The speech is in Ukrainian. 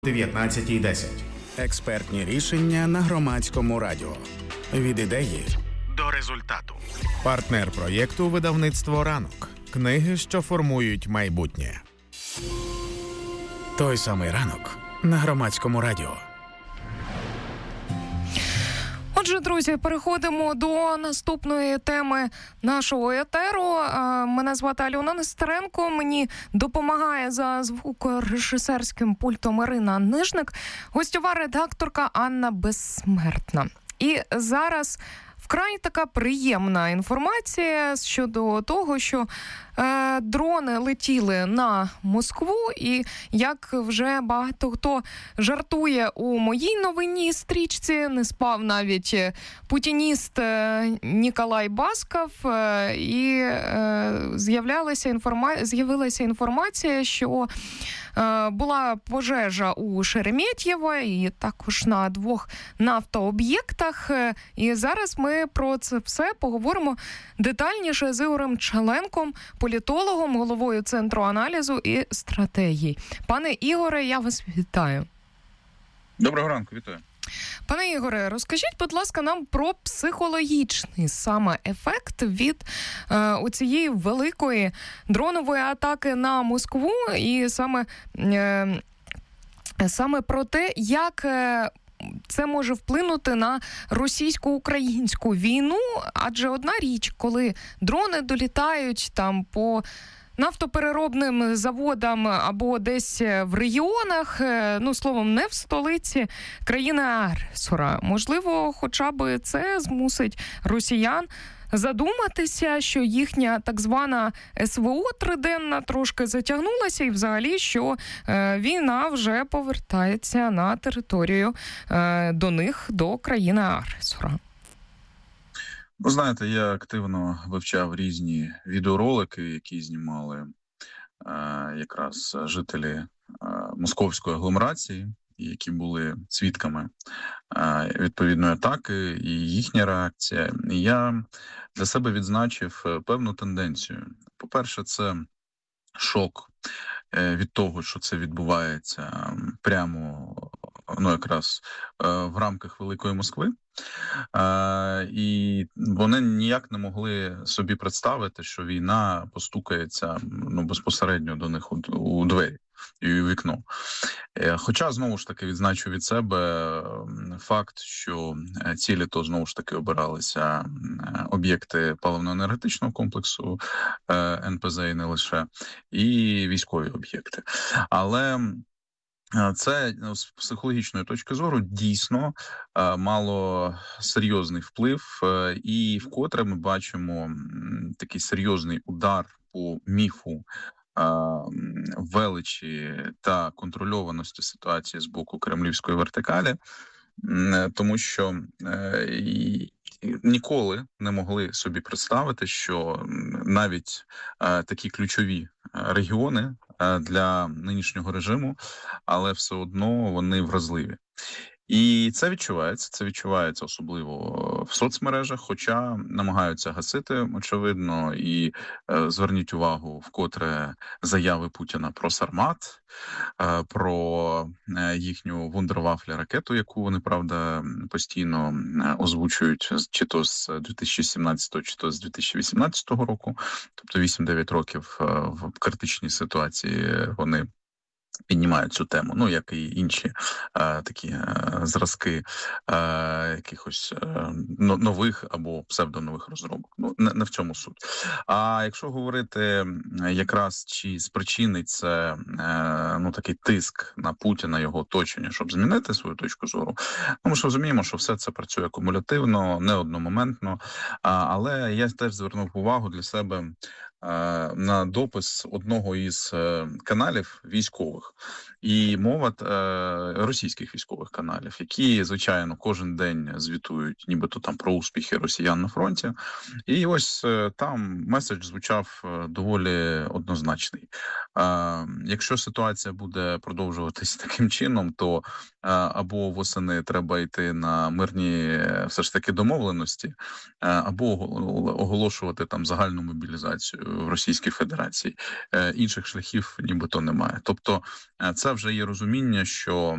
19:10. Експертні рішення на Громадському радіо. Від ідеї до результату. Партнер проєкту «Видавництво Ранок». Книги, що формують майбутнє. Той самий ранок на Громадському радіо. Отже, друзі, переходимо до наступної теми нашого етеру. Мене звати Альона Нестеренко. Мені допомагає за звукорежисерським пультом Ірина Нижник, гостьова редакторка Анна Безсмертна. І зараз вкрай така приємна інформація щодо того, що дрони летіли на Москву, і як вже багато хто жартує у моїй новинній стрічці, не спав навіть путініст Ніколай Басков, і з'явилася інформація, що була пожежа у Шереметьєво і також на 2 нафтооб'єктах. І зараз ми про це все поговоримо детальніше з Ігорем Чаленком, політологом, головою Центру аналізу і стратегій. Пане Ігоре, я вас вітаю. Доброго ранку, вітаю. Пане Ігоре, розкажіть, будь ласка, нам про психологічний саме ефект від оцієї великої дронової атаки на Москву і саме про те, як це може вплинути на російсько-українську війну, адже одна річ, коли дрони долітають там по нафтопереробним заводам або десь в регіонах, словом, не в столиці країни-агресора. Можливо, хоча б це змусить росіян задуматися, що їхня так звана СВО триденна трошки затягнулася і взагалі, що війна вже повертається на територію до них, до країни-агресора. Ви знаєте, я активно вивчав різні відеоролики, які знімали якраз жителі московської агломерації, які були свідками відповідної атаки, і їхня реакція. І я для себе відзначив певну тенденцію. По-перше, це шок від того, що це відбувається прямо якраз в рамках Великої Москви. І вони ніяк не могли собі представити, що війна постукається безпосередньо до них у двері і у вікно. Хоча, знову ж таки, відзначу від себе факт, що цілі то, знову ж таки, обиралися об'єкти паливно-енергетичного комплексу, НПЗ і не лише, і військові об'єкти. Але це з психологічної точки зору дійсно мало серйозний вплив, і вкотре ми бачимо такий серйозний удар по міфу величі та контрольованості ситуації з боку кремлівської вертикалі, тому що ніколи не могли собі представити, що навіть такі ключові регіони для нинішнього режиму, але все одно вони вразливі. І це відчувається особливо в соцмережах, хоча намагаються гасити, очевидно, і зверніть увагу вкотре заяви Путіна про Сармат, про їхню вундервафлі-ракету, яку вони, правда, постійно озвучують, чи то з 2017, чи то з 2018 року, тобто 8-9 років в критичній ситуації вони піднімають цю тему, як і інші такі зразки якихось нових або псевдонових розробок. Не в цьому суть. А якщо говорити якраз, чи спричинить це такий тиск на Путіна, його оточення, щоб змінити свою точку зору, ми ж розуміємо, що все це працює кумулятивно, не одномоментно, але я теж звернув увагу для себе на допис одного із каналів військових, і мова російських військових каналів, які, звичайно, кожен день звітують нібито там про успіхи росіян на фронті. І ось там меседж звучав доволі однозначний. Якщо ситуація буде продовжуватись таким чином, то або восени треба йти на мирні все ж таки домовленості, або оголошувати там загальну мобілізацію в Російській Федерації. Інших шляхів нібито немає. Тобто це вже є розуміння, що